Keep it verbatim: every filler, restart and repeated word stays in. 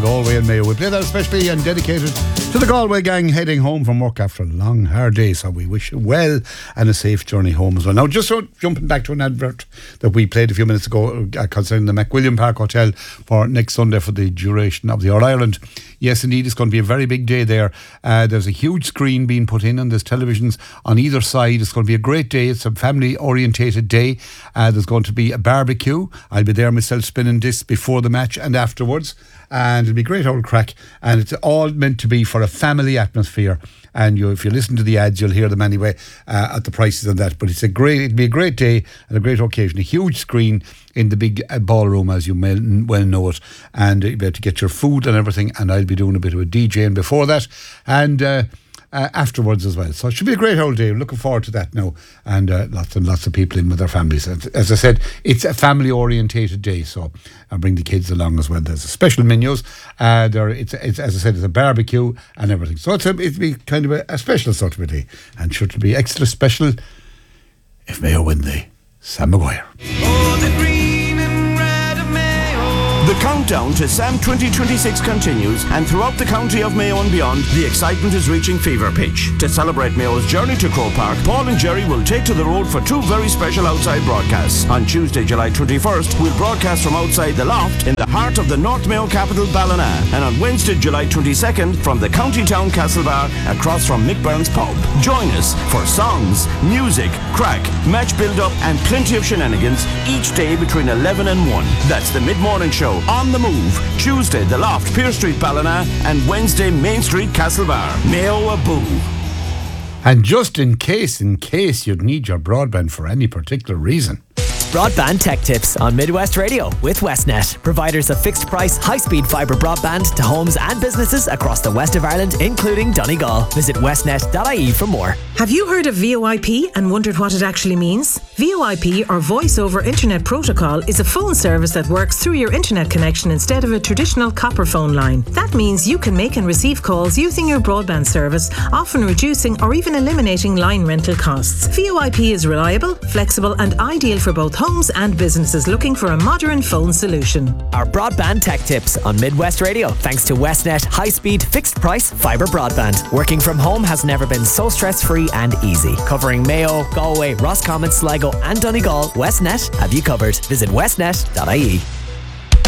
Galway and Mayo. We play that especially and dedicated to the Galway gang heading home from work after a long, hard day. So we wish you well and a safe journey home as well. Now, just so, jumping back to an advert that we played a few minutes ago uh, concerning the McWilliam Park Hotel for next Sunday for the duration of the All-Ireland. Yes, indeed, it's going to be a very big day there. Uh, there's a huge screen being put in and there's televisions on either side. It's going to be a great day. It's a family-orientated day. Uh, there's going to be a barbecue. I'll be there myself spinning discs before the match and afterwards. And it'll be great old crack. And it's all meant to be for a family atmosphere. And you, if you listen to the ads, you'll hear them anyway uh, at the prices and that. But it's a great, it'll be a great day and a great occasion. A huge screen in the big uh, ballroom, as you may well know it. And you'll be able to get your food and everything. And I'll be doing a bit of a DJing before that. And uh, uh, afterwards as well. So it should be a great old day. Looking forward to that now. And uh, lots and lots of people in with their families. As I said, it's a family-orientated day. So I'll bring the kids along as well. There's special menus. Uh, there, it's, it's as I said, it's a barbecue and everything. So it's a, it'll be kind of a, a special sort of a day. And sure to be extra special if Mayo win the Sam Maguire. Oh, the green and red of Mayo. The countdown to Sam twenty twenty-six continues, and throughout the county of Mayo and beyond, the excitement is reaching fever pitch. To celebrate Mayo's journey to Croke Park, Paul and Jerry will take to the road for two very special outside broadcasts. On Tuesday, July twenty-first, we'll broadcast from outside the Loft in the heart of the North Mayo capital, Ballina, and on Wednesday, July twenty-second, from the county town Castlebar across from Mick Byrne's pub. Join us for songs, music, crack, match build-up and plenty of shenanigans each day between eleven and one. That's the mid-morning show on the move. Tuesday, the Loft, Pier Street, Ballina, and Wednesday, Main Street, Castlebar. Mayo a boo. And just in case, in case you'd need your broadband for any particular reason. Broadband Tech Tips on Midwest Radio with Westnet, providers of fixed price, high-speed fibre broadband to homes and businesses across the west of Ireland, including Donegal. Visit westnet dot I E for more. Have you heard of V O I P and wondered what it actually means? V O I P, or Voice over Internet Protocol, is a phone service that works through your internet connection instead of a traditional copper phone line. That means you can make and receive calls using your broadband service, often reducing or even eliminating line rental costs. V O I P is reliable, flexible and ideal for both homes and businesses looking for a modern phone solution. Our Broadband Tech Tips on Midwest Radio, thanks to Westnet high-speed fixed price fibre broadband. Working from home has never been so stress-free and easy. Covering Mayo, Galway, Roscommon, Sligo and Donegal, Westnet have you covered. Visit westnet dot I E.